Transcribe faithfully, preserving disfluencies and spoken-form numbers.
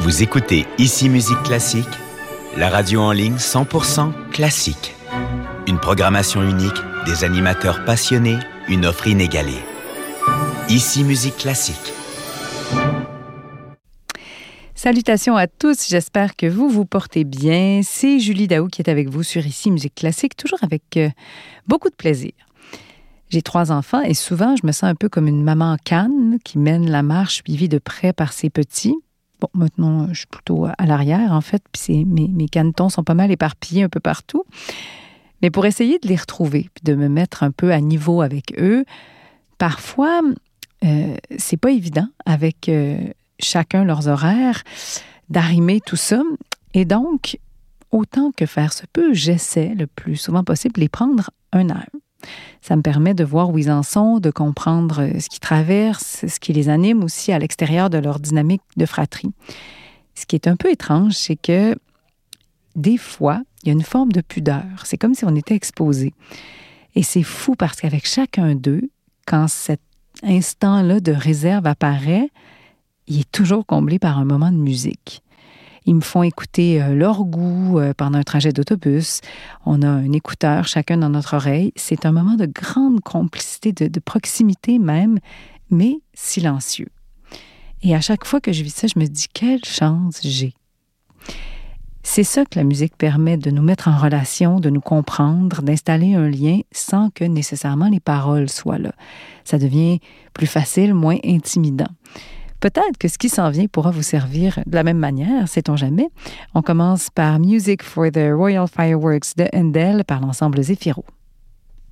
Vous écoutez Ici Musique Classique, la radio en ligne cent pour cent classique. Une programmation unique, des animateurs passionnés, une offre inégalée. Ici Musique Classique. Salutations à tous, j'espère que vous vous portez bien. C'est Julie Daou qui est avec vous sur Ici Musique Classique, toujours avec euh, beaucoup de plaisir. J'ai trois enfants et souvent je me sens un peu comme une maman canne qui mène la marche suivie de près par ses petits. Bon, maintenant, je suis plutôt à l'arrière, en fait, puis c'est, mes, mes canetons sont pas mal éparpillés un peu partout. Mais pour essayer de les retrouver, puis de me mettre un peu à niveau avec eux, parfois, euh, c'est pas évident avec euh, chacun leurs horaires d'arrimer tout ça. Et donc, autant que faire se peut, j'essaie le plus souvent possible de les prendre un à un. Ça me permet de voir où ils en sont, de comprendre ce qu'ils traversent, ce qui les anime aussi à l'extérieur de leur dynamique de fratrie. Ce qui est un peu étrange, c'est que des fois, il y a une forme de pudeur. C'est comme si on était exposé. Et c'est fou parce qu'avec chacun d'eux, quand cet instant-là de réserve apparaît, il est toujours comblé par un moment de musique. Ils me font écouter euh, leur goût euh, pendant un trajet d'autobus. On a un écouteur chacun dans notre oreille. C'est un moment de grande complicité, de, de proximité même, mais silencieux. Et à chaque fois que je vis ça, je me dis « quelle chance j'ai ». C'est ça que la musique permet, de nous mettre en relation, de nous comprendre, d'installer un lien sans que nécessairement les paroles soient là. Ça devient plus facile, moins intimidant. Peut-être que ce qui s'en vient pourra vous servir de la même manière, sait-on jamais. On commence par Music for the Royal Fireworks de Handel par l'ensemble Zefiro.